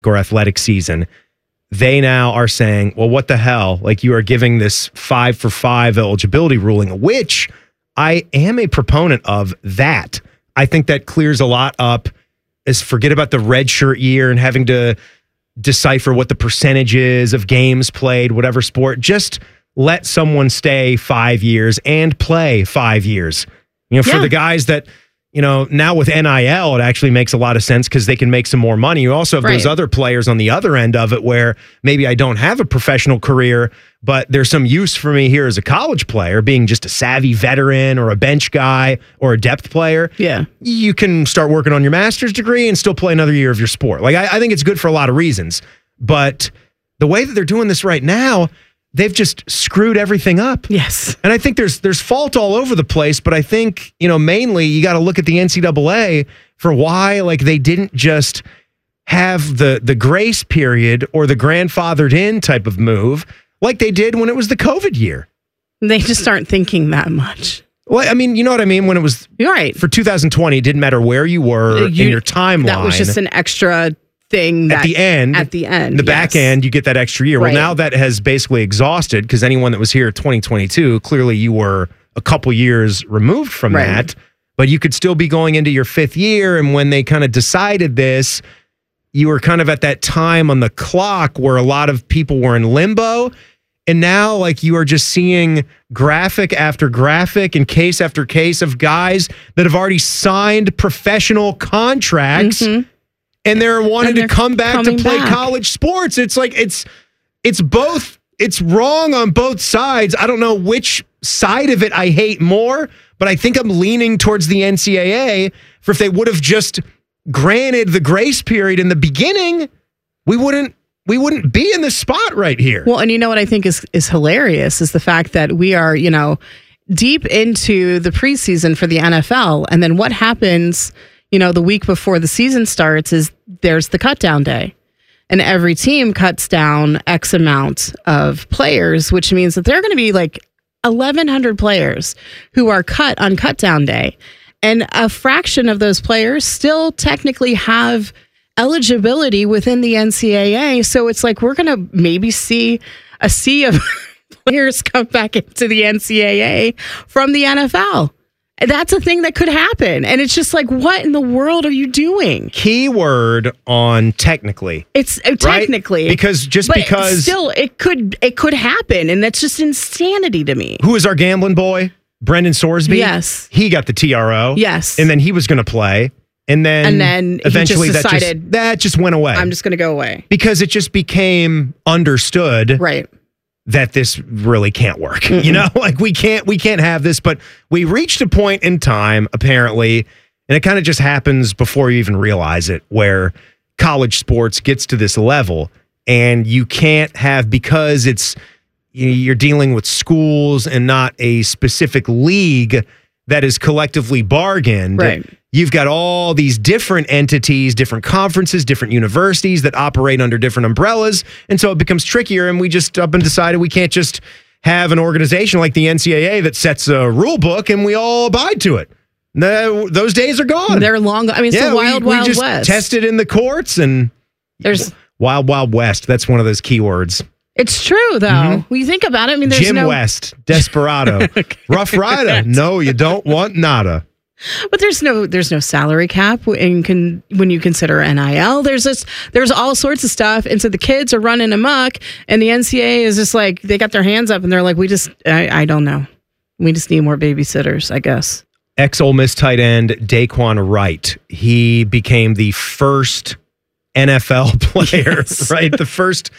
or athletic season, they now are saying, well, what the hell? Like, you are giving this 5-for-5 eligibility ruling, which I am a proponent of that. I think that clears a lot up. Is forget about the redshirt year and having to decipher what the percentage is of games played, whatever sport. Just let someone stay 5 years and play 5 years. For the guys that, now with NIL, it actually makes a lot of sense because they can make some more money. You also have those other players on the other end of it where maybe I don't have a professional career, but there's some use for me here as a college player, being just a savvy veteran or a bench guy or a depth player. Yeah. You can start working on your master's degree and still play another year of your sport. Like, I think it's good for a lot of reasons, but the way that they're doing this right now, they've just screwed everything up. Yes. And I think there's fault all over the place, but I think, mainly you got to look at the NCAA for why, like, they didn't just have the grace period or the grandfathered in type of move like they did when it was the COVID year. They just aren't thinking that much. Well, I mean, you know what I mean? When it was right for 2020, it didn't matter where you were in your timeline. That was just an extra thing at the end, the back end, you get that extra year. Well, now that has basically exhausted, because anyone that was here 2022, clearly you were a couple years removed from that, but you could still be going into your fifth year. And when they kind of decided this, you were kind of at that time on the clock where a lot of people were in limbo. And now, like, you are just seeing graphic after graphic and case after case of guys that have already signed professional contracts. And they're wanting to come back to play college sports. It's like, it's both. It's wrong on both sides. I don't know which side of it I hate more, but I think I'm leaning towards the NCAA. For if they would have just granted the grace period in the beginning, we wouldn't be in this spot right here. Well, and you know what I think is hilarious is the fact that we are, deep into the preseason for the NFL. And then what happens, the week before the season starts is there's the cut down day. And every team cuts down X amount of players, which means that there are going to be like 1,100 players who are cut on cut down day. And a fraction of those players still technically have eligibility within the NCAA. So it's like we're going to maybe see a sea of players come back into the NCAA from the NFL. That's a thing that could happen. And it's just like, what in the world are you doing? Keyword on technically. It's technically. Right? Because still, it could happen. And that's just insanity to me. Who is our gambling boy? Brendan Sorsby? Yes. He got the TRO. Yes. And then he was going to play. And then eventually he just decided, that just went away. I'm just going to go away. Because it just became understood. Right. That this really can't work. Like we can't have this, but we reached a point in time, apparently, and it kind of just happens before you even realize it, where college sports gets to this level and you can't have, because you're dealing with schools and not a specific league that is collectively bargained. Right. You've got all these different entities, different conferences, different universities that operate under different umbrellas. And so it becomes trickier. And we just up and decided we can't just have an organization like the NCAA that sets a rule book and we all abide to it. Those days are gone. They're long. I mean, it's the wild we just west. Tested in the courts and there's wild west. That's one of those keywords. It's true, though. When you think about it, I mean, there's Jim West, Desperado, Rough Rider. No, you don't want nada. But there's no salary cap when you consider NIL. There's all sorts of stuff, and so the kids are running amok, and the NCAA is just like they got their hands up and they're like, I don't know, we just need more babysitters, I guess. Ex-Ole Miss tight end Daquan Wright. He became the first NFL player, right? The first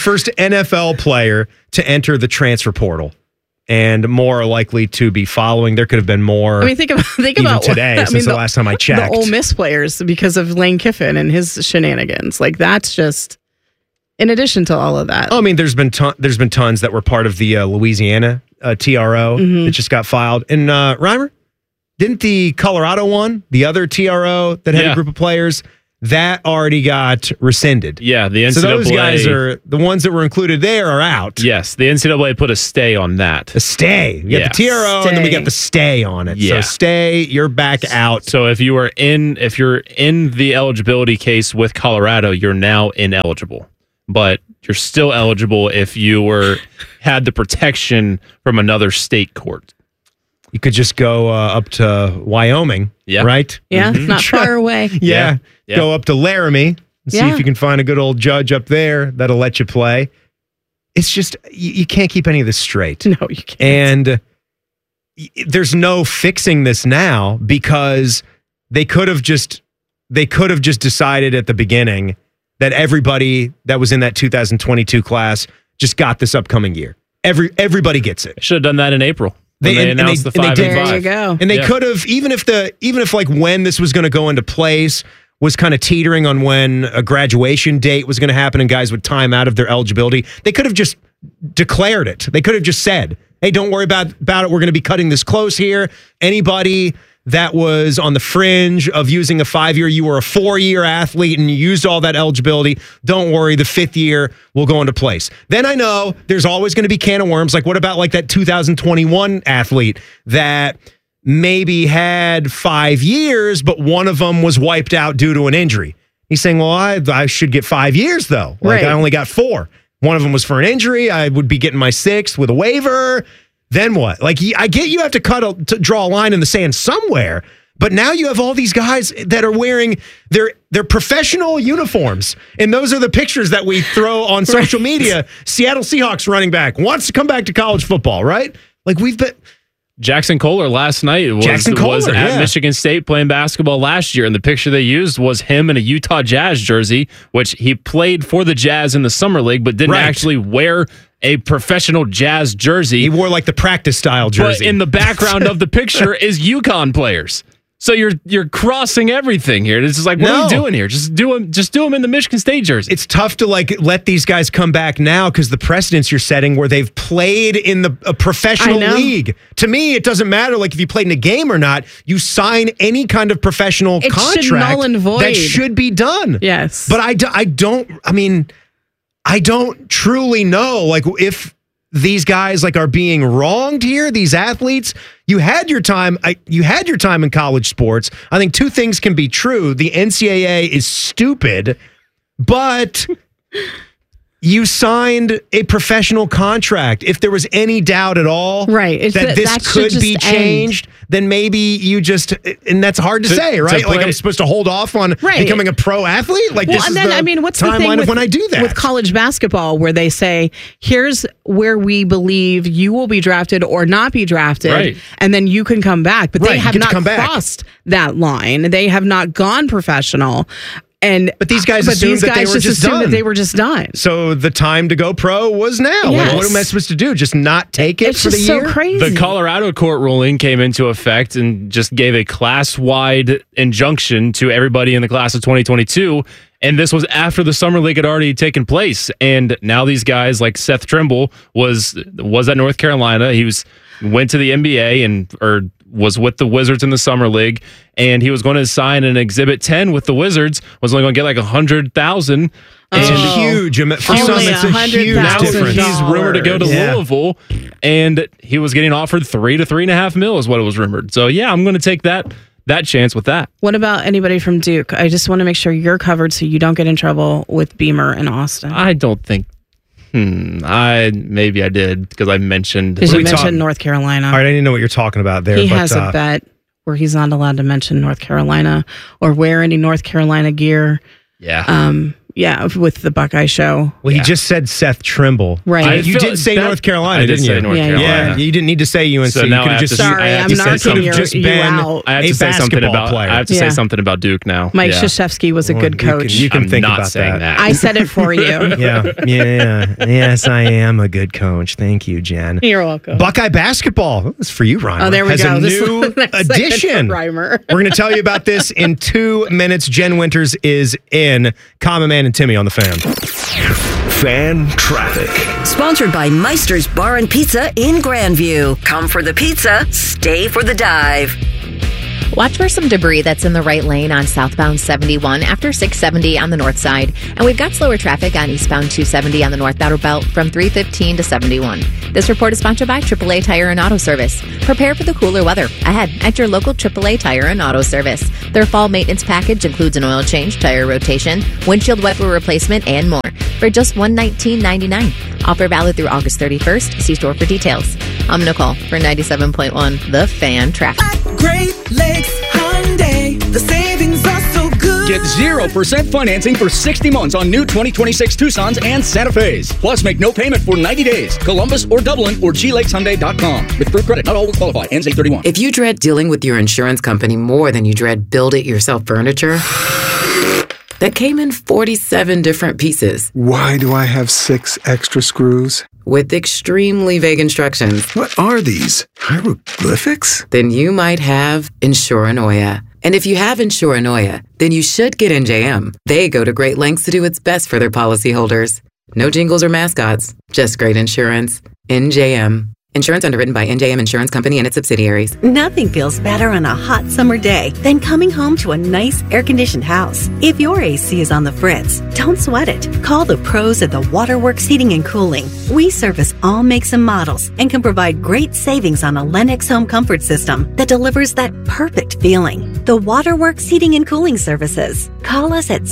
NFL player to enter the transfer portal. And more likely to be following. There could have been more. I mean, think about today since the last time I checked. The Ole Miss players because of Lane Kiffin and his shenanigans. Like that's just in addition to all of that. Oh, I mean, there's been tons that were part of the Louisiana TRO that just got filed. And Reimer, didn't the Colorado one, the other TRO that had a group of players, that already got rescinded. Yeah, the NCAA. So those guys are the ones that were included there are out. Yes, the NCAA put a stay on that. A stay. We got the TRO and then we got the stay on it. Yeah. So stay, you're back out. So if you're in the eligibility case with Colorado, you're now ineligible. But you're still eligible if you had the protection from another state court. You could just go up to Wyoming, right? Yeah, not far away. Yeah. Go up to Laramie and see if you can find a good old judge up there that'll let you play. It's just, you can't keep any of this straight. No, you can't. And there's no fixing this now because they could have just decided at the beginning that everybody that was in that 2022 class just got this upcoming year. Everybody gets it. Should have done that in April. They announced the 5 and 5. There you go. And they could have, even if like when this was going to go into place was kind of teetering on when a graduation date was going to happen and guys would time out of their eligibility, they could have just declared it. They could have just said, hey, don't worry about it. We're going to be cutting this close here. Anybody that was on the fringe of using a 5-year, you were a 4-year athlete and you used all that eligibility, don't worry, the 5th year will go into place. Then I know there's always going to be can of worms. Like what about like that 2021 athlete that maybe had 5 years, but one of them was wiped out due to an injury? He's saying, well, I should get 5 years though. Like I only got 4. One of them was for an injury. I would be getting my 6th with a waiver. Then what? Like, I get you have to draw a line in the sand somewhere, but now you have all these guys that are wearing their professional uniforms, and those are the pictures that we throw on social media. Seattle Seahawks running back wants to come back to college football, right? Like we've been. Jackson Kohler last night was at Michigan State playing basketball last year, and the picture they used was him in a Utah Jazz jersey, which he played for the Jazz in the Summer League, but didn't actually wear a professional Jazz jersey. He wore like the practice style jersey. But in the background of the picture is UConn players. So you're crossing everything here. It's just like, what are you doing here? Just do them in the Michigan State jersey. It's tough to like let these guys come back now because the precedents you're setting where they've played in a professional league. To me, it doesn't matter like if you played in a game or not. You sign any kind of professional contract should null and void. That should be done. Yes, but I don't truly know like if these guys like are being wronged here. These athletes, you had your time. You had your time in college sports. I think two things can be true. The NCAA is stupid, but you signed a professional contract. If there was any doubt at all that this could be changed, then maybe you just, and that's hard to say, right? Like I'm supposed to hold off on becoming a pro athlete? Like this is the what's the timeline of when I do that. With college basketball, where they say, here's where we believe you will be drafted or not be drafted, and then you can come back. But they have not crossed that line. They have not gone professional. But these guys assumed that they were just done. So the time to go pro was now. Yes. What am I supposed to do? Just not take it for the year? It's so crazy. The Colorado court ruling came into effect and just gave a class-wide injunction to everybody in the class of 2022. And this was after the Summer League had already taken place. And now these guys like Seth Trimble was at North Carolina. He went to the NBA or was with the Wizards in the Summer League, and he was going to sign an Exhibit 10 with the Wizards, was only going to get like $100,000. It's huge. For some, it's a huge difference. He's rumored to go to Louisville, and he was getting offered $3 to $3.5 million is what it was rumored. So yeah, I'm going to take that chance with that. What about anybody from Duke? I just want to make sure you're covered so you don't get in trouble with Beamer and Austin. I don't think. Maybe I did because I mentioned. Because you mentioned North Carolina. All right, I didn't know what you're talking about there. He has a bet where he's not allowed to mention North Carolina or wear any North Carolina gear. Yeah. With the Buckeye Show. Well, he just said Seth Trimble. Right. You did say North Carolina, didn't you? North Carolina. Yeah, you didn't need to say UNC. So now you could have just I'm narking you out. I have to say something about player. I have to say something about Duke now. Mike Krzyzewski was a good coach. You can think about that. I said it for you. Yeah. Yes, I am a good coach. Thank you, Jen. You're welcome. Buckeye basketball. That's for you, Reimer. Oh, there we go. Has a new addition. Reimer. We're going to tell you about this in 2 minutes. Jen Winters is in. Common Man and Timmy on the Fan. Fan Traffic. Sponsored by Meister's Bar and Pizza in Grandview. Come for the pizza, stay for the dive. Watch for some debris that's in the right lane on southbound 71 after 670 on the north side. And we've got slower traffic on eastbound 270 on the north outer belt from 315 to 71. This report is sponsored by AAA Tire and Auto Service. Prepare for the cooler weather ahead at your local AAA Tire and Auto Service. Their fall maintenance package includes an oil change, tire rotation, windshield wiper replacement, and more for just $119.99. Offer valid through August 31st. See store for details. I'm Nicole for 97.1 The Fan Traffic. Great Lakes Hyundai. The savings are so good. Get 0% financing for 60 months on new 2026 Tucsons and Santa Fe's. Plus, make no payment for 90 days. Columbus or Dublin or glakeshyundai.com. With approved credit, not all will qualify. Ends 8/31. If you dread dealing with your insurance company more than you dread build-it-yourself furniture that came in 47 different pieces. Why do I have 6 extra screws? With extremely vague instructions. What are these? Hieroglyphics? Then you might have Insuranoia. And if you have Insuranoia, then you should get NJM. They go to great lengths to do what's best for their policyholders. No jingles or mascots, just great insurance. NJM. Insurance underwritten by NJM Insurance Company and its subsidiaries. Nothing feels better on a hot summer day than coming home to a nice air-conditioned house. If your AC is on the fritz, don't sweat it. Call the pros at the Waterworks Heating and Cooling. We service all makes and models and can provide great savings on a Lennox home comfort system that delivers that perfect feeling. The Waterworks Heating and Cooling Services. Call us at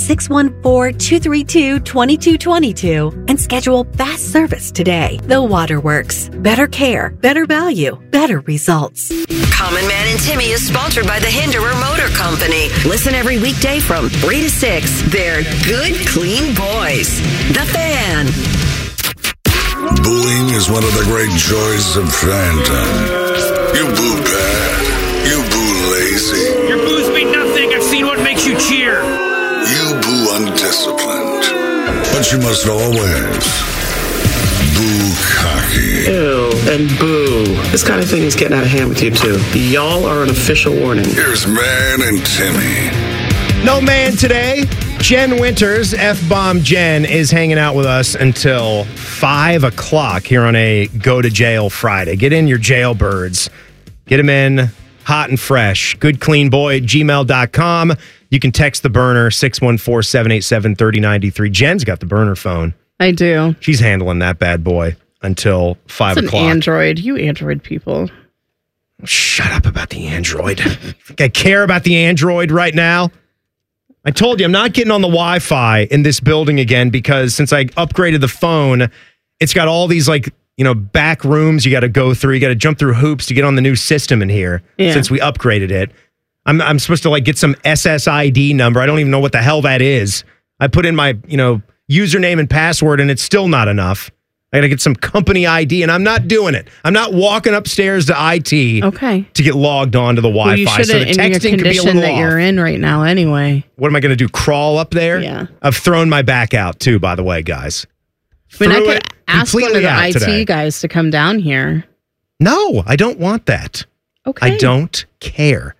614-232-2222 and schedule fast service today. The Waterworks. Better care. Better value, better results. Common Man and Timmy is sponsored by the Hinderer Motor Company. Listen every weekday from 3 to 6. They're good, clean boys. The Fan. Booing is one of the great joys of fan time. You boo bad. You boo lazy. Your boos mean nothing. I've seen what makes you cheer. You boo undisciplined. But you must always boo cocky. Ew, and boo. This kind of thing is getting out of hand with you two. Y'all are an official warning. Here's Man and Timmy. No man today. Jen Winters, F-Bomb Jen, is hanging out with us until 5 o'clock here on a Go to Jail Friday. Get in your jailbirds. Get them in hot and fresh. Goodcleanboy@gmail.com. You can text the burner, 614-787-3093. Jen's got the burner phone. I do. She's handling that bad boy until 5 it's o'clock. An Android. You Android people. Shut up about the Android. You think I care about the Android right now? I told you I'm not getting on the Wi-Fi in this building again because since I upgraded the phone, it's got all these back rooms you got to go through. You got to jump through hoops to get on the new system in here since we upgraded it. I'm supposed to get some SSID number. I don't even know what the hell that is. I put in my, username and password and it's still not enough. I got to get some company ID and I'm not doing it. I'm not walking upstairs to IT to get logged on to the Wi-Fi. So the texting could be a little that off. You're in right now anyway. What am I going to do? Crawl up there? Yeah. I've thrown my back out too, by the way, guys. I mean, I could ask one of the IT guys to come down here. No, I don't want that. Okay. I don't care.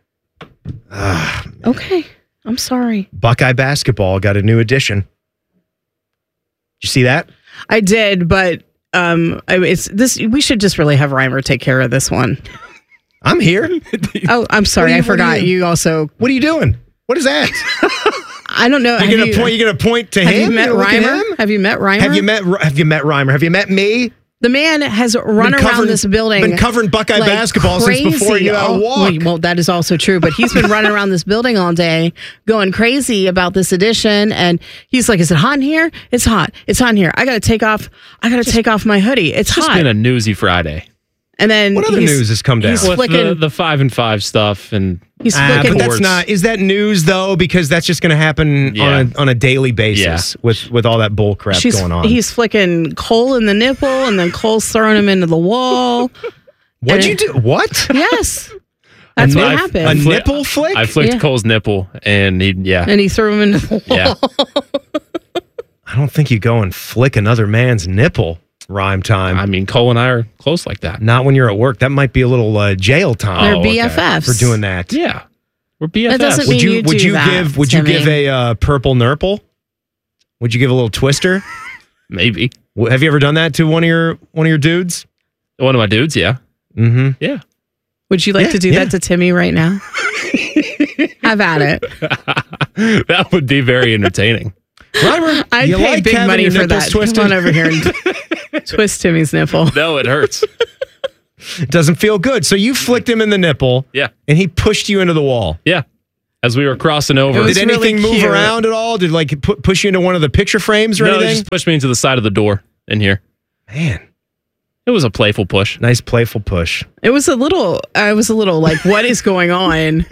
Okay. I'm sorry. Buckeye basketball got a new edition. Did you see that? I did, but it's this. We should just really have Reimer take care of this one. I'm here. Oh, I'm sorry. I forgot. You also. What are you doing? What is that? I don't know. You're gonna point to him. Have you met Reimer? Have you met Reimer? Have you met Reimer? Have you met me? The man has run around this building. Been covering Buckeye basketball crazy. since before you knew how to walk. Well, that is also true. But he's been running around this building all day, going crazy about this edition. And he's like, "Is it hot in here? It's hot. It's hot in here. I got to take off. Take off my hoodie. It's just hot." Been a newsy Friday. And then what other news has come down? He's with flicking the 5 and 5 stuff, and he's flicking. But that's not. Is that news though? Because that's just going to happen on a daily basis with all that bull crap going on. He's flicking Cole in the nipple, and then Cole's throwing him into the wall. What'd you do? What? Yes, that's what happened. A nipple flick? I flicked Cole's nipple, and he threw him into the wall. I don't think you go and flick another man's nipple. Rhyme time. I mean, Cole and I are close like that. Not when you're at work. That might be a little jail time. They're BFFs for doing that. Yeah, we're BFFs. That doesn't mean you would do you that, give? Would Timmy. you give a purple nurple? Would you give a little twister? Maybe. Have you ever done that to one of your dudes? One of my dudes, yeah. Mm-hmm. Yeah. Would you like to do that to Timmy right now? Have at it. That would be very entertaining. Reimer, I'd you pay like big having money your for nipples that. twisted? Come on over here and twist Timmy's nipple. No, it hurts. It doesn't feel good. So you flicked him in the nipple. Yeah. And he pushed you into the wall. Yeah. As we were crossing over. Did anything really move cute. around at all? Did like push you into one of the picture frames or No, it anything? just pushed me into the side of the door in here. Man, It was a playful push. nice playful push. I was a little like, what is going on?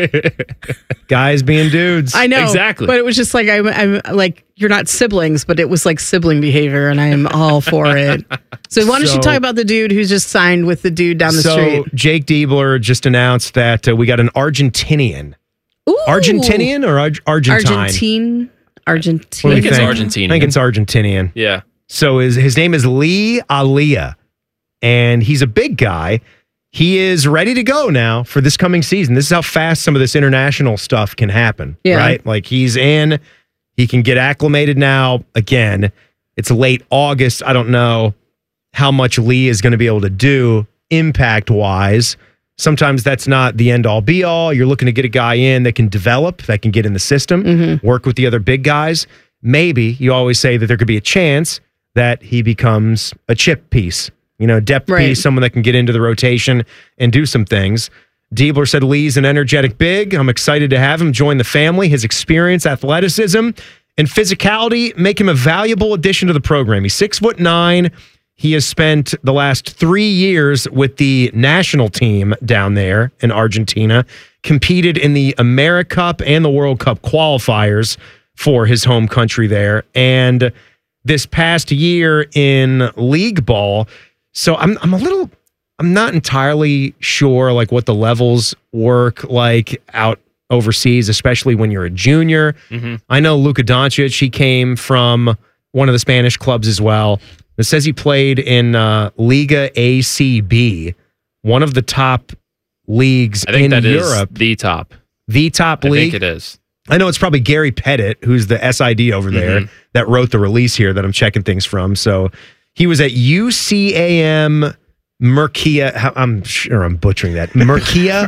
Guys being dudes. I know. Exactly. But it was just like, I'm like, you're not siblings, but it was like sibling behavior, and I am all for it. So why don't you talk about the dude who's just signed with the dude down the street? Jake Diebler just announced that we got an Argentinian. Ooh. Argentinian or Argentine? Argentine. What do you I think it's think? Argentinian. I think it's Argentinian. Yeah. So his name is Lee Alia, and he's a big guy. He is ready to go now for this coming season. This is how fast some of this international stuff can happen, right? Like he's in, he can get acclimated now. Again, it's late August. I don't know how much Lee is going to be able to do impact-wise. Sometimes that's not the end-all, be-all. You're looking to get a guy in that can develop, that can get in the system, work with the other big guys. Maybe you always say that there could be a chance that he becomes a chip piece, depth piece, someone that can get into the rotation and do some things. Diebler said Lee's an energetic big. I'm excited to have him join the family. His experience, athleticism, and physicality make him a valuable addition to the program. He's 6'9". He has spent the last 3 years with the national team down there in Argentina, competed in the AmeriCup and the World Cup qualifiers for his home country there. And this past year in league ball, so I'm not entirely sure like what the levels work like out overseas, especially when you're a junior. I know Luka Doncic, he came from one of the Spanish clubs as well. It says he played in Liga ACB, one of the top leagues I think in that Europe. is the top. The top I league? think it is. I know it's probably Gary Pettit, who's the SID over there, that wrote the release here that I'm checking things from. So he was at UCAM Murcia. I'm sure I'm butchering that. Murcia?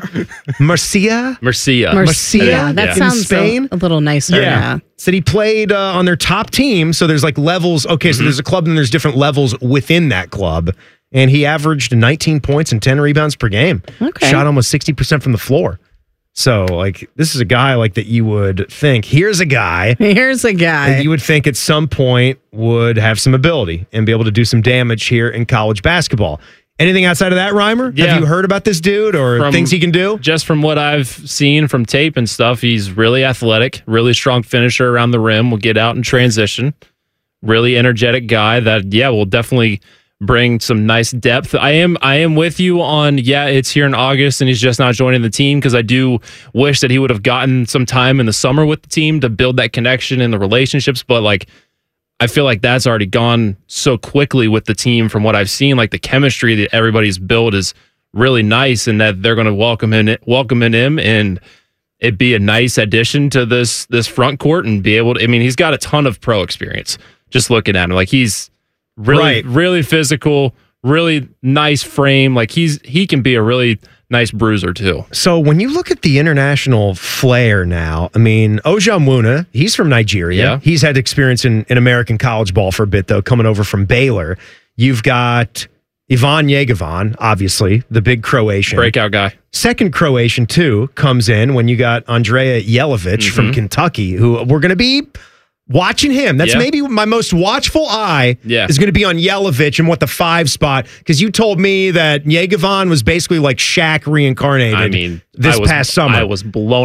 That sounds Spain. a little nicer. Yeah. Said he played on their top team. So there's like levels. Okay, so there's a club and there's different levels within that club. And he averaged 19 points and 10 rebounds per game. Okay. Shot almost 60% from the floor. So, like, this is a guy like that you would think, here's a guy that you would think at some point would have some ability and be able to do some damage here in college basketball. Anything outside of that, Reimer? Yeah. Have you heard about this dude or things he can do? Just from what I've seen from tape and stuff, he's really athletic, really strong finisher around the rim, will get out in transition. Really energetic guy that, will definitely bring some nice depth. I am with you on, it's here in August and he's just not joining the team because I do wish that he would have gotten some time in the summer with the team to build that connection and the relationships. But like, I feel like that's already gone so quickly with the team from what I've seen. Like the chemistry that everybody's built is really nice and that they're going to welcome in him and it'd be a nice addition to this front court and be able to, he's got a ton of pro experience just looking at him. Like he's really physical, really nice frame. Like he can be a really nice bruiser too. So when you look at the international flair now, Ojamwuna, he's from Nigeria. Yeah. He's had experience in American college ball for a bit, though, coming over from Baylor. You've got Ivan Yegovan, obviously, the big Croatian. Breakout guy. Second Croatian, too, comes in when you got Andrea Jelic from Kentucky, who we're going to be watching him. That's maybe my most watchful eye is going to be on Jelic and the 5 spot, because you told me that Yegovan was basically like Shaq reincarnated this past summer. I was blown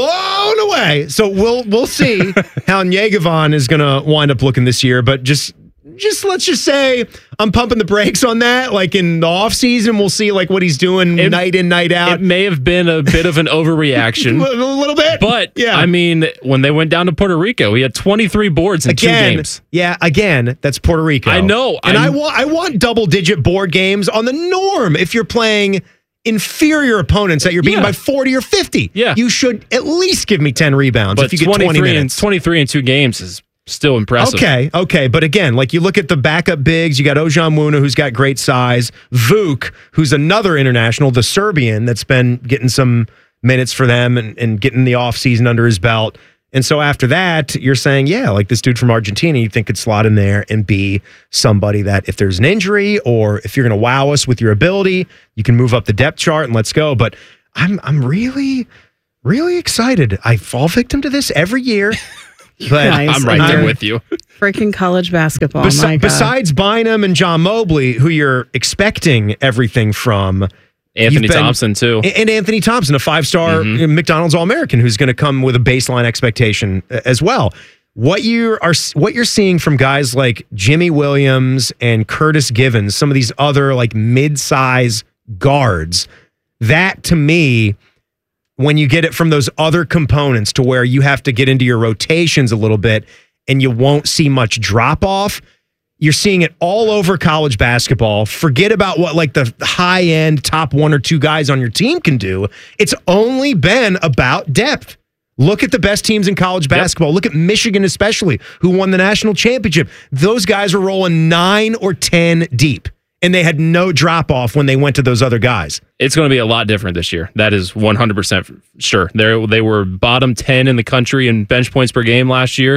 away. So we'll see how Yegovan is going to wind up looking this year, but just let's just say I'm pumping the brakes on that. Like in the off season, we'll see like what he's doing night in, night out. It may have been a bit of an overreaction. A little bit. But, when they went down to Puerto Rico, he had 23 boards in 2 games. Yeah, again, that's Puerto Rico. I know. And I want double-digit board games on the norm if you're playing inferior opponents that you're beating by 40 or 50. Yeah. You should at least give me 10 rebounds if you get 20 minutes. 23 in 2 games is still impressive. Okay. But again, like you look at the backup bigs, you got Ojamwuna, who's got great size. Vuk, who's another international, the Serbian that's been getting some minutes for them and getting the offseason under his belt. And so after that, you're saying, yeah, like this dude from Argentina, you think could slot in there and be somebody that if there's an injury or if you're going to wow us with your ability, you can move up the depth chart and let's go. But I'm really, really excited. I fall victim to this every year. But I'm right there with you. Freaking college basketball. My God. Besides Bynum and John Mobley, who you're expecting everything from, Anthony Thompson, too. And Anthony Thompson, a 5-star McDonald's All-American who's going to come with a baseline expectation as well. What you're seeing from guys like Jimmy Williams and Curtis Givens, some of these other like mid-size guards, that to me, when you get it from those other components to where you have to get into your rotations a little bit and you won't see much drop-off, you're seeing it all over college basketball. Forget about what like the high-end top 1 or 2 guys on your team can do. It's only been about depth. Look at the best teams in college basketball. Look at Michigan especially, who won the national championship. Those guys were rolling 9 or 10 deep, and they had no drop-off when they went to those other guys. It's going to be a lot different this year. That is 100% sure. They were bottom 10 in the country in bench points per game last year.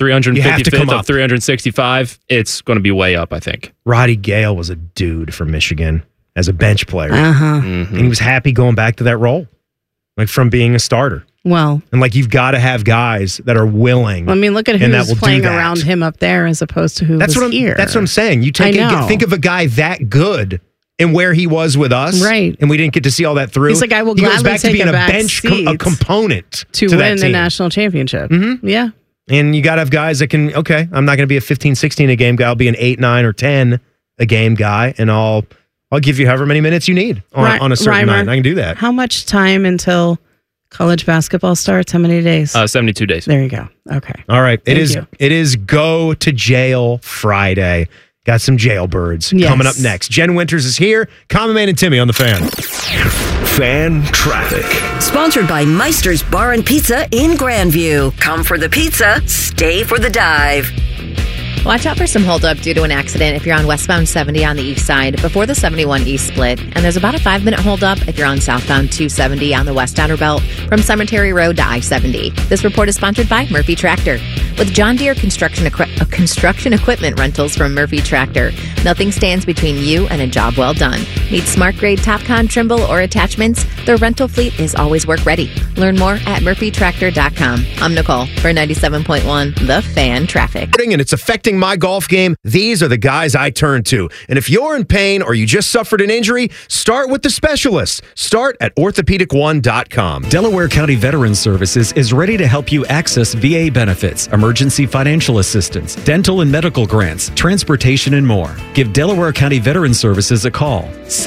355th of 365. It's going to be way up, I think. Roddy Gale was a dude from Michigan as a bench player. Mm-hmm. And he was happy going back to that role, like from being a starter. Well, and like you've got to have guys that are willing. I mean, look at who's playing around him up there as opposed to who was here. That's what I'm saying. You think of a guy that good and where he was with us, right? And we didn't get to see all that through. He's like, I will he gladly goes back take to being a bench a component to win the national championship. Mm-hmm. Yeah. And you got to have guys that can, okay, I'm not going to be a 15, 16 a game guy. I'll be an 8, 9, or 10 a game guy, and I'll give you however many minutes you need on a certain night. I can do that. How much time until college basketball starts? How many days? 72 days. There you go. Okay. All right. It is Go to Jail Friday. Got some jailbirds coming up next. Jen Winters is here. Common Man and Timmy on the Fan. Fan Traffic. Sponsored by Meister's Bar and Pizza in Grandview. Come for the pizza, stay for the dive. Watch out for some holdup due to an accident if you're on westbound 70 on the east side before the 71 East split. And there's about a 5-minute holdup if you're on southbound 270 on the West Outer Belt from Cemetery Road to I-70. This report is sponsored by Murphy Tractor. With John Deere construction equipment rentals from Murphy Tractor, nothing stands between you and a job well done. Need smart grade TopCon Trimble or attachments? Their rental fleet is always work ready. Learn more at murphytractor.com. I'm Nicole for 97.1 The Fan Traffic. And it's affecting my golf game. These are the guys I turn to. And if you're in pain or you just suffered an injury, start with the specialists. Start at orthopedic1.com. Delaware County Veterans Services is ready to help you access VA benefits, emergency financial assistance, dental and medical grants, transportation, and more. Give Delaware County Veterans Services a call,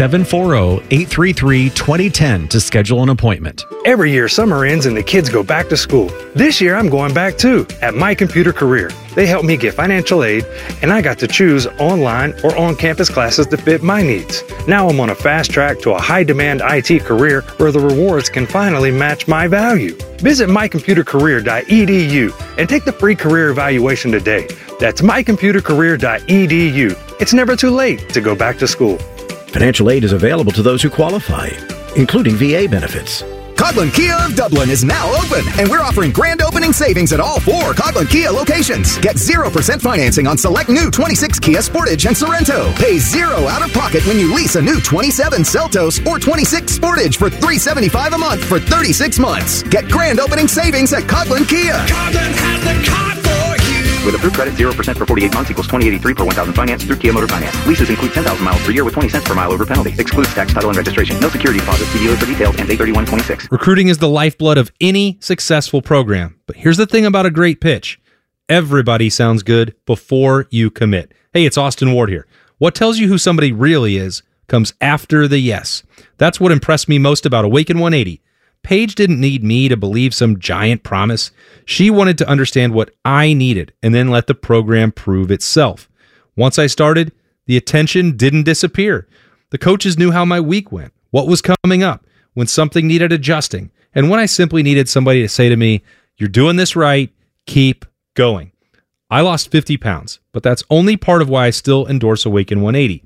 740-833-2010 to schedule an appointment. Every year, summer ends and the kids go back to school. This year, I'm going back too, at My Computer Career. They helped me get financial aid, and I got to choose online or on-campus classes to fit my needs. Now I'm on a fast track to a high-demand IT career where the rewards can finally match my value. Visit mycomputercareer.edu and take the free career evaluation today. That's mycomputercareer.edu. It's never too late to go back to school. Financial aid is available to those who qualify, including VA benefits. Coghlan Kia of Dublin is now open, and we're offering grand opening savings at all 4 Coghlan Kia locations. Get 0% financing on select new 26 Kia Sportage and Sorrento. Pay 0 out of pocket when you lease a new 27 Seltos or 26 Sportage for $375 a month for 36 months. Get grand opening savings at Coghlan Kia. Coghlan has the car for you. With approved credit, 0% for 48 months equals $20.83 per 1,000 finance through Kia Motor Finance. Leases include 10,000 miles per year with 20 cents per mile over penalty. Excludes tax, title, and registration. No security deposit. See dealer for details and A3126. Recruiting is the lifeblood of any successful program. But here's the thing about a great pitch. Everybody sounds good before you commit. Hey, it's Austin Ward here. What tells you who somebody really is comes after the yes. That's what impressed me most about Awaken 180. Paige didn't need me to believe some giant promise. She wanted to understand what I needed and then let the program prove itself. Once I started, the attention didn't disappear. The coaches knew how my week went, what was coming up, when something needed adjusting, and when I simply needed somebody to say to me, "You're doing this right, keep going." I lost 50 pounds, but that's only part of why I still endorse Awaken 180.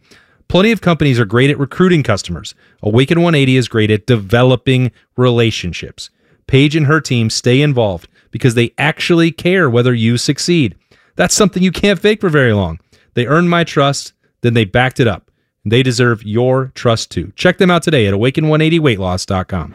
Plenty of companies are great at recruiting customers. Awaken 180 is great at developing relationships. Paige and her team stay involved because they actually care whether you succeed. That's something you can't fake for very long. They earned my trust, then they backed it up. And they deserve your trust too. Check them out today at awaken180weightloss.com.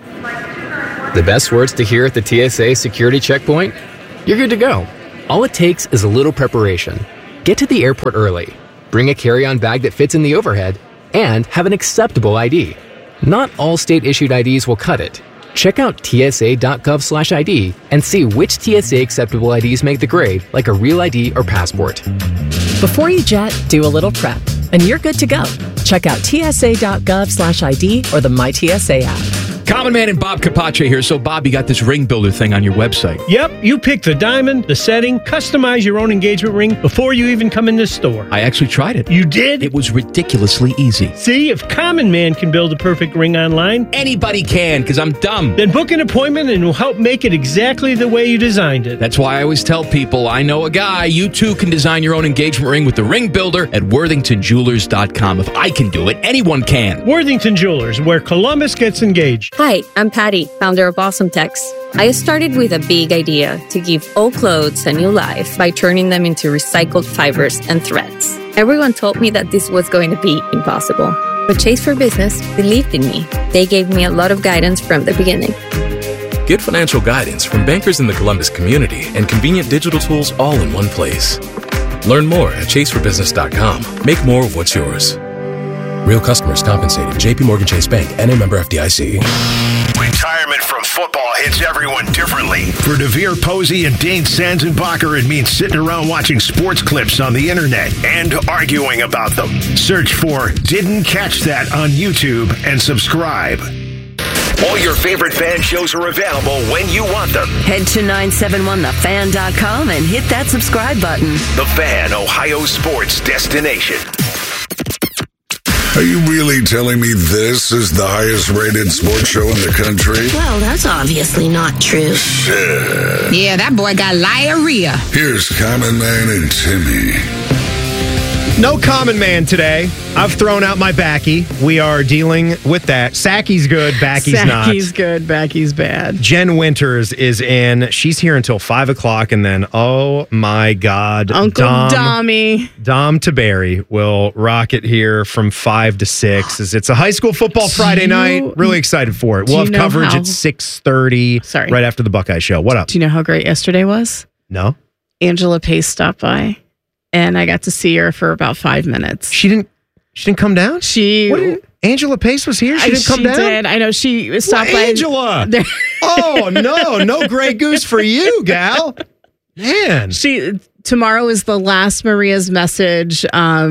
The best words to hear at the TSA security checkpoint? You're good to go. All it takes is a little preparation. Get to the airport early. Bring a carry-on bag that fits in the overhead, and have an acceptable ID. Not all state-issued IDs will cut it. Check out tsa.gov/ID and see which TSA acceptable IDs make the grade, like a real ID or passport. Before you jet, do a little prep, and you're good to go. Check out tsa.gov/ID or the MyTSA app. Common Man and Bob Capace here. So, Bob, you got this ring builder thing on your website. Yep, you pick the diamond, the setting, customize your own engagement ring before you even come in the store. I actually tried it. You did? It was ridiculously easy. See, if Common Man can build a perfect ring online, anybody can, because I'm dumb. Then book an appointment and we'll help make it exactly the way you designed it. That's why I always tell people, I know a guy. You too can design your own engagement ring with the ring builder at worthingtonjewelers.com. If I can do it, anyone can. Worthington Jewelers, where Columbus gets engaged. Hi, I'm Patty, founder of Awesome Tex. I started with a big idea to give old clothes a new life by turning them into recycled fibers and threads. Everyone told me that this was going to be impossible, but Chase for Business believed in me. They gave me a lot of guidance from the beginning. Get financial guidance from bankers in the Columbus community and convenient digital tools all in one place. Learn more at chaseforbusiness.com. Make more of what's yours. Real customers compensated. JP Morgan Chase Bank, NA member FDIC. Retirement from football hits everyone differently. For DeVere Posey and Dane Sanzenbacher, it means sitting around watching sports clips on the internet and arguing about them. Search for Didn't Catch That on YouTube and subscribe. All your favorite fan shows are available when you want them. Head to 971thefan.com and hit that subscribe button. The Fan, Ohio sports destination. Are you really telling me this is the highest rated sports show in the country? Well, that's obviously not true. Shit. Yeah, that boy got diarrhea. Here's Common Man and Timmy. No Common Man today. I've thrown out my backy. We are dealing with that. Sacky's good, backy's not. Sacky's good, backy's bad. Jen Winters is in. She's here until 5 o'clock, and then, oh my God, Uncle Dommy. Dom Taberry will rock it here from 5 to 6. It's a high school football Friday night. Really excited for it. We'll have coverage at 6:30. Sorry. Right after the Buckeye show. What up? Do you know how great yesterday was? No. Angela Pace stopped by, and I got to see her for about 5 minutes. She didn't come down? Angela Pace was here? She didn't come down? She did. I know. She stopped by. Angela! Oh, no Grey Goose for you, gal. Man. Tomorrow is the last Maria's Message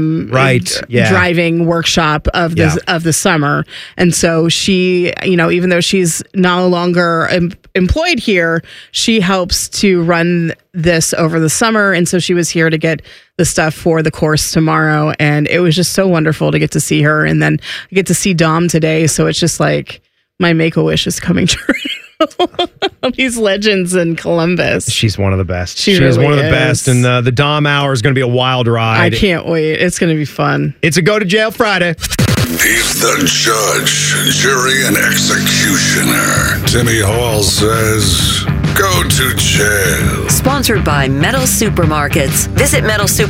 driving workshop of the summer. And so she, even though she's no longer employed here, she helps to run this over the summer. And so she was here to get the stuff for the course tomorrow. And it was just so wonderful to get to see her. And then I get to see Dom today. So it's just like my Make-A-Wish is coming true. These legends in Columbus. She's one of the best. She really is one of the best. And the Dom Hour is going to be a wild ride. I can't wait. It's going to be fun. It's a Go to Jail Friday. He's the judge, jury, and executioner. Timmy Hall says, go to jail. Sponsored by Metal Supermarkets. Visit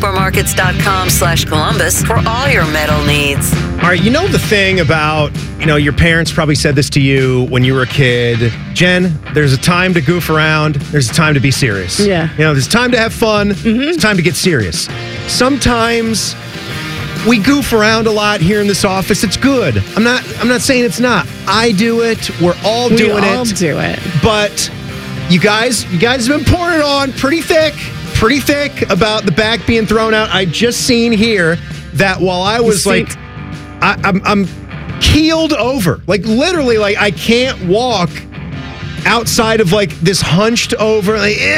metalsupermarkets.com/Columbus for all your metal needs. All right, the thing about, your parents probably said this to you when you were a kid. Jen, there's a time to goof around. There's a time to be serious. Yeah. There's time to have fun. There's time to get serious. Sometimes we goof around a lot here in this office. It's good. I'm not saying it's not. I do it. We're all doing it. We all do it. But you guys have been pouring it on pretty thick about the back being thrown out. I just seen here that while I was I'm keeled over. Like literally, I can't walk outside of this hunched over,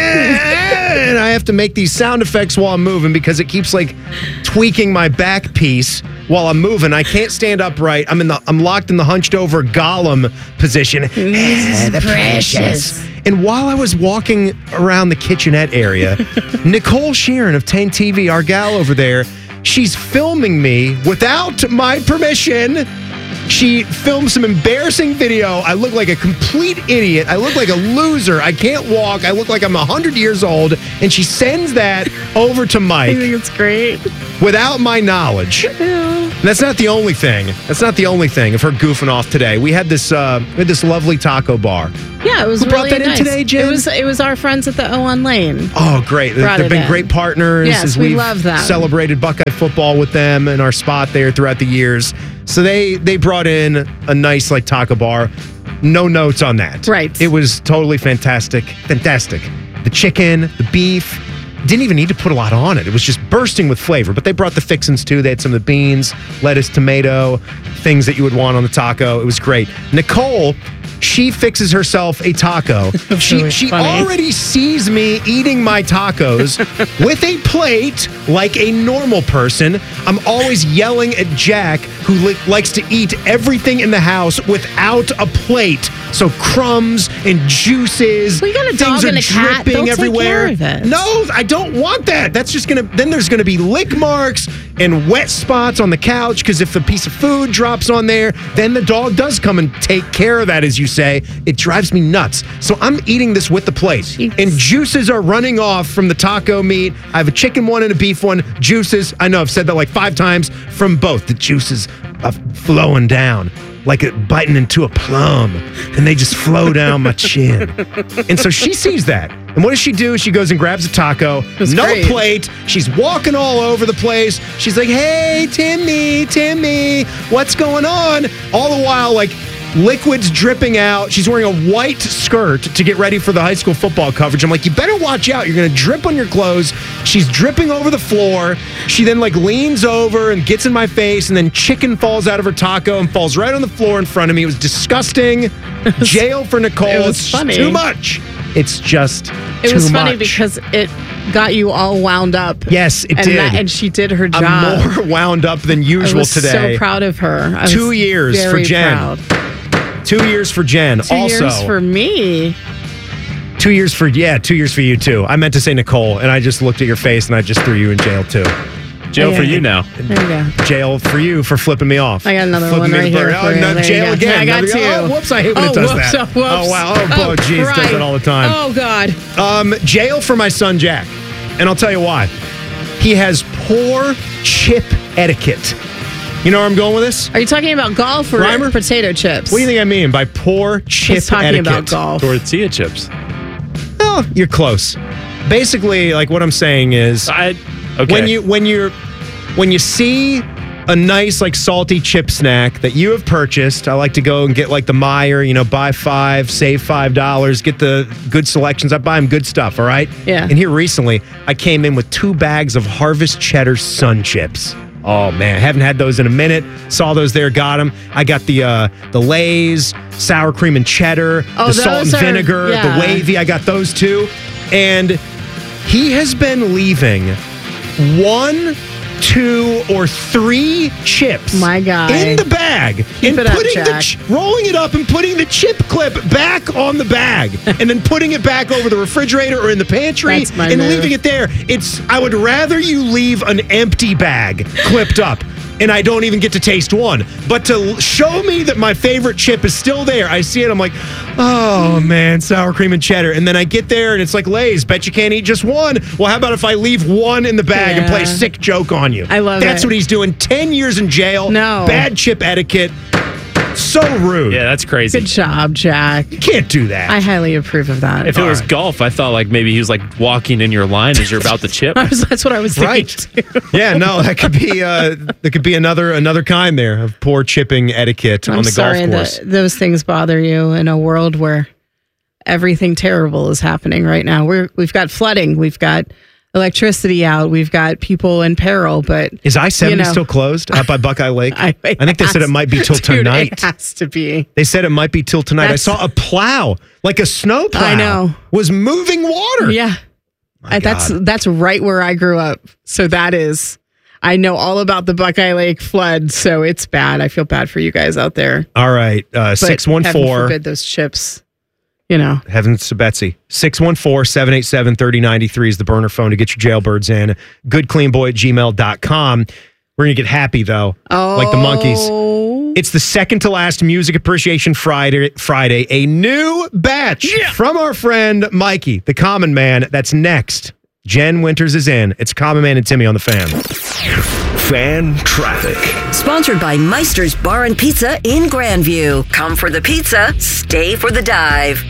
and I have to make these sound effects while I'm moving because it keeps tweaking my back piece while I'm moving. I can't stand upright. I'm locked in the hunched over Gollum position. The precious. And while I was walking around the kitchenette area, Nicole Sheeran of Tane TV, our gal over there, She's filming me without my permission. She filmed some embarrassing video. I look like a complete idiot. I look like a loser. I can't walk. I look like I'm 100 years old. And she sends that over to Mike. I think it's great. Without my knowledge. And that's not the only thing. That's not the only thing of her goofing off today. We had this lovely taco bar. Yeah, it was Who brought really that nice. in today, Jen? It was our friends at the O1 Lane. Oh, great. They've been great partners. Yes, as we we've love them. celebrated Buckeye football with them in our spot there throughout the years. So they brought in a nice taco bar. No notes on that. Right. It was totally fantastic. Fantastic. The chicken, the beef. Didn't even need to put a lot on it. It was just bursting with flavor. But they brought the fixins too. They had some of the beans, lettuce, tomato, things that you would want on the taco. It was great. Nicole, she fixes herself a taco. She already sees me eating my tacos with a plate like a normal person. I'm always yelling at Jack, who likes to eat everything in the house without a plate. So crumbs and juices. Well, you got a dog and a cat. Dripping They'll everywhere. take care of it. No, I don't want that. That's just then there's gonna be lick marks and wet spots on the couch, because if a piece of food drops on there, then the dog does come and take care of that, as you say. It drives me nuts. So I'm eating this with the plate. Jeez. And juices are running off from the taco meat. I have a chicken one and a beef one. Juices, I know I've said that like 5 times, from both. The juices are flowing down like biting into a plum, and they just flow down my chin. And so she sees that. And what does she do? She goes and grabs a taco. No great. plate. She's walking all over the place. She's like, hey, Timmy, what's going on? All the while, liquids dripping out. She's wearing a white skirt to get ready for the high school football coverage. I'm like, you better watch out. You're going to drip on your clothes. She's dripping over the floor. She then leans over and gets in my face, and then chicken falls out of her taco and falls right on the floor in front of me. It was disgusting. Jail for Nicole. It was it's funny. Too much. It's just too much. It was funny because it got you all wound up. Yes, it did. And she did her job. I'm more wound up than usual I was today. so proud of her. I 2 was years for very Jen. proud. 2 years for Jen. 2 years for me. 2 years for 2 years for you too. I meant to say Nicole, and I just looked at your face and I just threw you in jail too. Jail for you now. There you go. Jail for you for flipping me off. I got another Flipping one me right the here. bird. For Oh, you. no, There jail you go. again. I got 2. Oh, whoops! I hate when it does that. Whoops. Oh wow! Oh, geez, Right. does it all the time. Oh God. Jail for my son Jack, and I'll tell you why. He has poor chip etiquette. You know where I'm going with this? Are you talking about golf or Reimer? potato chips? What do you think I mean by poor chip He's talking etiquette? about golf. Tortilla chips. Oh, you're close. Basically, what I'm saying is, Okay. when you see a nice salty chip snack that you have purchased, I like to go and get the Meijer, buy 5, save $5, get the good selections. I buy them good stuff, all right? Yeah. And here recently, I came in with 2 bags of Harvest Cheddar Sun Chips. Oh man, haven't had those in a minute. Saw those there, got them. I got the Lay's sour cream and cheddar, the salt and vinegar, the wavy. I got those too. And he has been leaving 1, 2, or 3 chips. My guy. In the bag. Keep it up, Jack. Rolling it up and putting the chip clip back on the bag. And then putting it back over the refrigerator or in the pantry. That's my and move. leaving it there. I would rather you leave an empty bag clipped up, and I don't even get to taste one. But to show me that my favorite chip is still there, I see it, I'm like, oh man, sour cream and cheddar. And then I get there and it's like Lay's, bet you can't eat just one. Well, how about if I leave one in the bag and play a sick joke on you? I love That's it. what he's doing. 10 years in jail. No. Bad chip etiquette. So rude. Yeah, that's crazy. Good job, Jack. You can't do that. I highly approve of that. If it was golf, I thought maybe he was walking in your line as you're about to chip. That's what I was thinking. Too. Yeah, no, that could be another kind there of poor chipping etiquette on the golf course. Those things bother you in a world where everything terrible is happening right now. We've got flooding, we've got electricity out, we've got people in peril. But is I-70 still closed out by Buckeye Lake? I think they said it might be till tonight. It has to be. They said it might be till tonight. I saw a plow, a snow plow. I know. Was moving water. Yeah. That's right where I grew up. So I know all about the Buckeye Lake flood, so it's bad. I feel bad for you guys out there. All right, 614. Heaven forbid those chips, Heavens to Betsy. 614-787-3093 is the burner phone to get your jailbirds in. goodcleanboy@gmail.com. We're going to get happy, though, like the monkeys. It's the second to last Music Appreciation Friday, a new batch from our friend Mikey, the Common Man. That's next. Jen Winters is in. It's Common Man and Timmy on the Fan. Fan traffic. Sponsored by Meister's Bar and Pizza in Grandview. Come for the pizza, stay for the dive.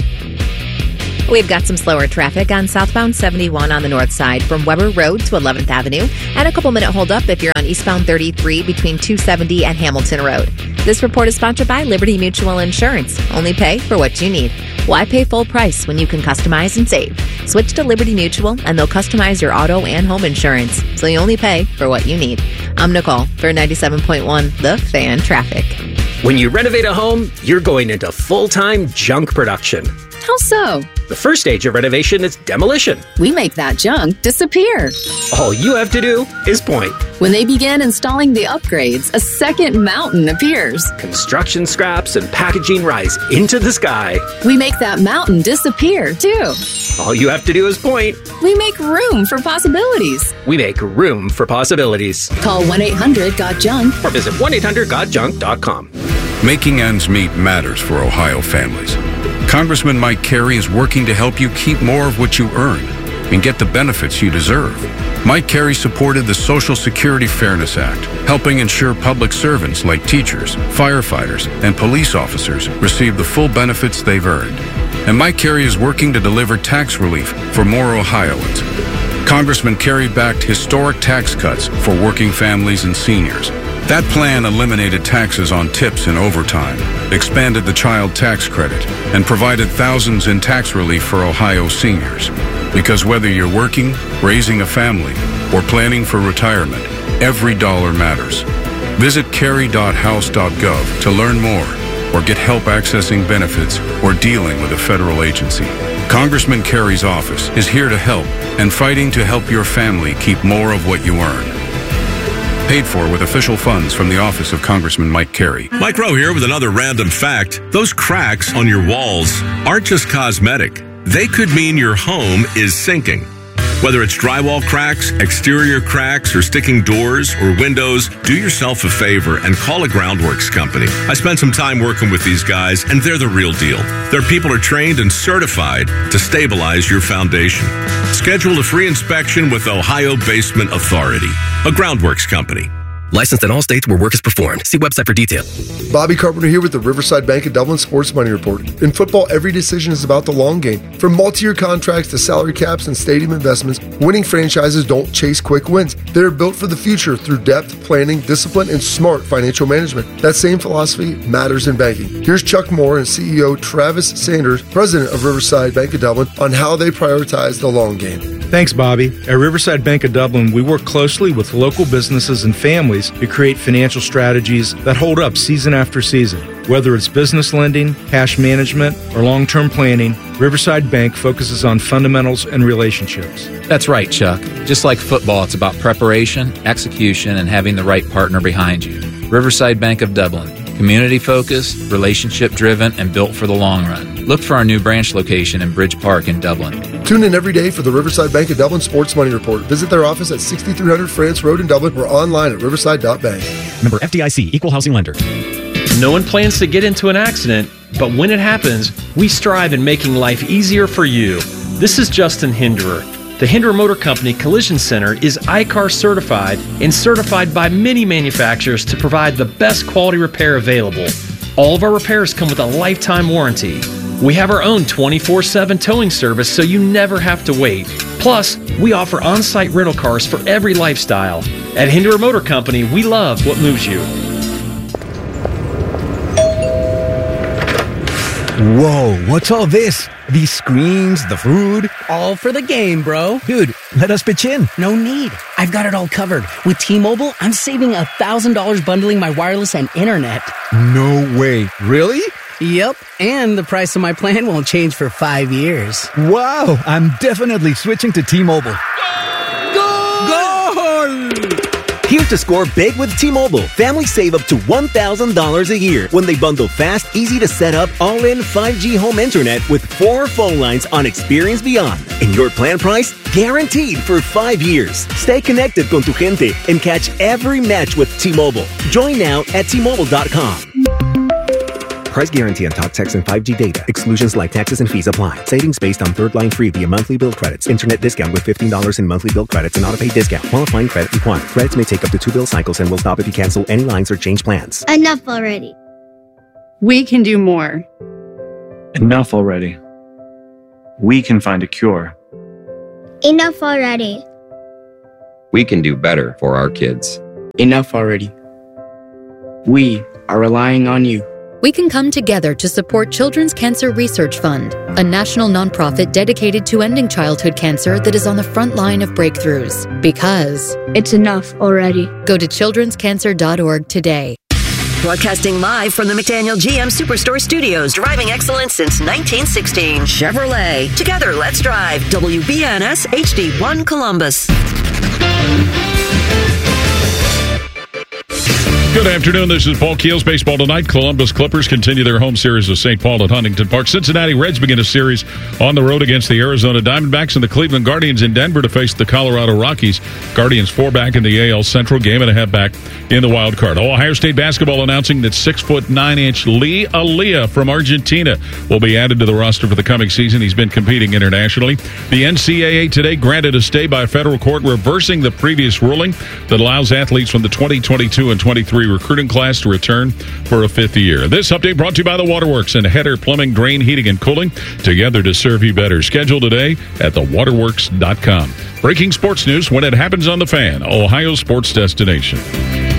We've got some slower traffic on southbound 71 on the north side from Weber Road to 11th Avenue, and a couple-minute hold-up if you're on eastbound 33 between 270 and Hamilton Road. This report is sponsored by Liberty Mutual Insurance. Only pay for what you need. Why pay full price when you can customize and save? Switch to Liberty Mutual, and they'll customize your auto and home insurance, so you only pay for what you need. I'm Nicole for 97.1 The Fan Traffic. When you renovate a home, you're going into full-time junk production. How so? The first stage of renovation is demolition. We make that junk disappear. All you have to do is point. When they begin installing the upgrades, a second mountain appears. Construction scraps and packaging rise into the sky. We make that mountain disappear, too. All you have to do is point. We make room for possibilities. We make room for possibilities. Call 1-800-GOT-JUNK or visit 1-800-GOT-JUNK.com. Making ends meet matters for Ohio families. Congressman Mike Carey is working to help you keep more of what you earn and get the benefits you deserve. Mike Carey supported the Social Security Fairness Act, helping ensure public servants like teachers, firefighters, and police officers receive the full benefits they've earned. And Mike Carey is working to deliver tax relief for more Ohioans. Congressman Carey backed historic tax cuts for working families and seniors. That plan eliminated taxes on tips and overtime, expanded the child tax credit, and provided thousands in tax relief for Ohio seniors. Because whether you're working, raising a family, or planning for retirement, every dollar matters. Visit carey.house.gov to learn more or get help accessing benefits or dealing with a federal agency. Congressman Carey's office is here to help and fighting to help your family keep more of what you earn. Paid for with official funds from the office of Congressman Mike Carey. Mike Rowe here with another random fact. Those cracks on your walls aren't just cosmetic. They could mean your home is sinking. Whether it's drywall cracks, exterior cracks, or sticking doors or windows, do yourself a favor and call a Groundworks company. I spent some time working with these guys, and they're the real deal. Their people are trained and certified to stabilize your foundation. Schedule a free inspection with Ohio Basement Authority, a Groundworks company. Licensed in all states where work is performed. See website for detail. Bobby Carpenter here with the Riverside Bank of Dublin Sports Money Report. In football, every decision is about the long game. From multi-year contracts to salary caps and stadium investments, winning franchises don't chase quick wins. They're built for the future through depth, planning, discipline, and smart financial management. That same philosophy matters in banking. Here's Chuck Moore and CEO Travis Sanders, president of Riverside Bank of Dublin, on how they prioritize the long game. Thanks, Bobby. At Riverside Bank of Dublin, we work closely with local businesses and families to create financial strategies that hold up season after season. Whether it's business lending, cash management, or long-term planning, Riverside Bank focuses on fundamentals and relationships. That's right, Chuck. Just like football, it's about preparation, execution, and having the right partner behind you. Riverside Bank of Dublin. Community-focused, relationship-driven, and built for the long run. Look for our new branch location in Bridge Park in Dublin. Tune in every day for the Riverside Bank of Dublin Sports Money Report. Visit their office at 6300 France Road in Dublin or online at riverside.bank. Member FDIC, Equal Housing Lender. No one plans to get into an accident, but when it happens, we strive in making life easier for you. This is Justin Hinderer. The Hinderer Motor Company Collision Center is ICAR certified and certified by many manufacturers to provide the best quality repair available. All of our repairs come with a lifetime warranty. We have our own 24/7 towing service so you never have to wait. Plus, we offer on-site rental cars for every lifestyle. At Hinderer Motor Company, we love what moves you. Whoa, what's all this? These screens, the food? All for the game, bro. Dude, let us pitch in. No need. I've got it all covered. With T-Mobile, I'm saving $1,000 bundling my wireless and internet. No way. Really? Yep, and the price of my plan won't change for 5 years. Wow, I'm definitely switching to T-Mobile. Goal! Here to score big with T-Mobile. Families save up to $1,000 a year when they bundle fast, easy to set up, all-in 5G home internet with 4 phone lines on Experience Beyond. And your plan price? Guaranteed for 5 years. Stay connected con tu gente and catch every match with T-Mobile. Join now at T-Mobile.com. Price guarantee on talk, text, and 5G data. Exclusions like taxes and fees apply. Savings based on third line free via monthly bill credits. Internet discount with $15 in monthly bill credits and auto-pay discount. Qualifying credit required. Credits may take up to 2 bill cycles and will stop if you cancel any lines or change plans. Enough already. We can do more. Enough already. We can find a cure. Enough already. We can do better for our kids. Enough already. We are relying on you. We can come together to support Children's Cancer Research Fund, a national nonprofit dedicated to ending childhood cancer that is on the front line of breakthroughs. Because it's enough already. Go to childrenscancer.org today. Broadcasting live from the McDaniel GM Superstore Studios, driving excellence since 1916. Chevrolet. Together, let's drive. WBNS HD1 Columbus. Good afternoon. This is Paul Keels. Baseball tonight. Columbus Clippers continue their home series of St. Paul at Huntington Park. Cincinnati Reds begin a series on the road against the Arizona Diamondbacks, and the Cleveland Guardians in Denver to face the Colorado Rockies. Guardians 4 back in the AL Central, game and a half back in the wild card. Ohio State basketball announcing that 6'9" Lee Aaliyah from Argentina will be added to the roster for the coming season. He's been competing internationally. The NCAA today granted a stay by a federal court reversing the previous ruling that allows athletes from the 2022 and 23 recruiting class to return for a 5th year. This update brought to you by the Waterworks and Header Plumbing, Drain, Heating, and Cooling, together to serve you better. Schedule today at thewaterworks.com. Breaking sports news when it happens on The Fan, Ohio sports destination.